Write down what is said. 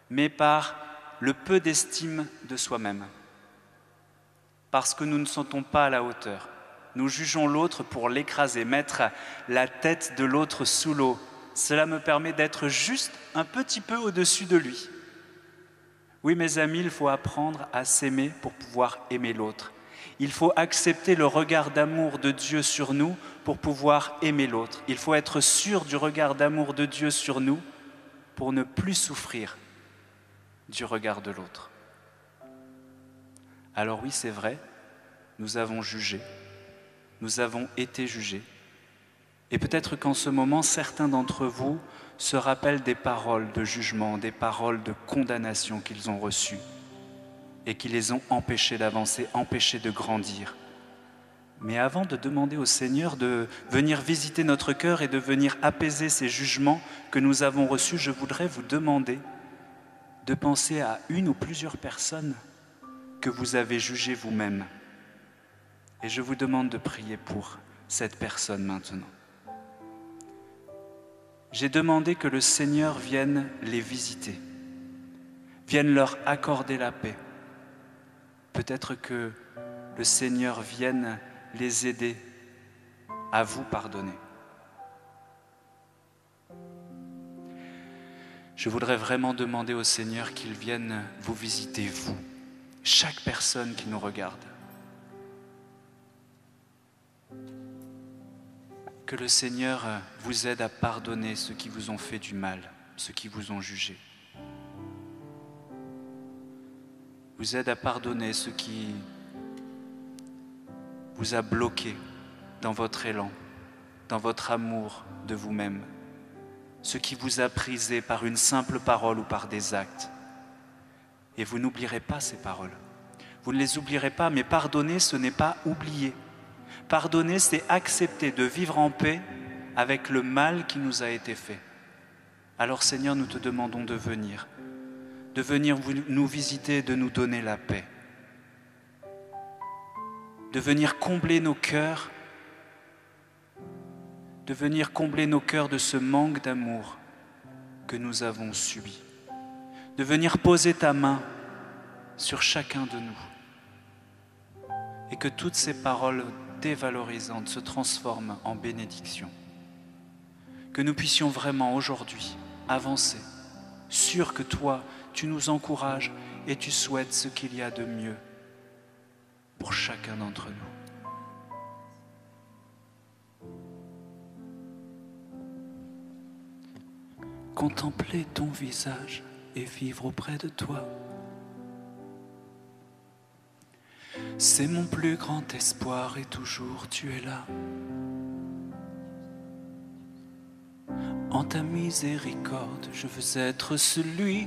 mais par le peu d'estime de soi-même. Parce que nous ne sentons pas à la hauteur. Nous jugeons l'autre pour l'écraser, mettre la tête de l'autre sous l'eau. Cela me permet d'être juste un petit peu au-dessus de lui. Oui, mes amis, il faut apprendre à s'aimer pour pouvoir aimer l'autre. Il faut accepter le regard d'amour de Dieu sur nous pour pouvoir aimer l'autre. Il faut être sûr du regard d'amour de Dieu sur nous pour ne plus souffrir du regard de l'autre. Alors oui, c'est vrai, nous avons jugé, nous avons été jugés. Et peut-être qu'en ce moment, certains d'entre vous se rappellent des paroles de jugement, des paroles de condamnation qu'ils ont reçues et qui les ont empêchés d'avancer, empêchés de grandir. Mais avant de demander au Seigneur de venir visiter notre cœur et de venir apaiser ces jugements que nous avons reçus, je voudrais vous demander de penser à une ou plusieurs personnes que vous avez jugées vous-même. Et je vous demande de prier pour cette personne maintenant. J'ai demandé que le Seigneur vienne les visiter, vienne leur accorder la paix. Peut-être que le Seigneur vienne les aider à vous pardonner. Je voudrais vraiment demander au Seigneur qu'il vienne vous visiter, vous, chaque personne qui nous regarde. Que le Seigneur vous aide à pardonner ceux qui vous ont fait du mal, ceux qui vous ont jugé. Vous aide à pardonner ceux qui vous a bloqué dans votre élan, dans votre amour de vous-même, ce qui vous a prisé par une simple parole ou par des actes. Et vous n'oublierez pas ces paroles. Vous ne les oublierez pas, mais pardonner, ce n'est pas oublier. Pardonner, c'est accepter de vivre en paix avec le mal qui nous a été fait. Alors Seigneur, nous te demandons de venir nous visiter, de nous donner la paix, de venir combler nos cœurs, de venir combler nos cœurs de ce manque d'amour que nous avons subi, de venir poser ta main sur chacun de nous et que toutes ces paroles dévalorisantes se transforment en bénédiction. Que nous puissions vraiment aujourd'hui avancer, sûr que toi, tu nous encourages et tu souhaites ce qu'il y a de mieux pour chacun d'entre nous. Contempler ton visage et vivre auprès de toi, c'est mon plus grand espoir et toujours tu es là. En ta miséricorde, je veux être celui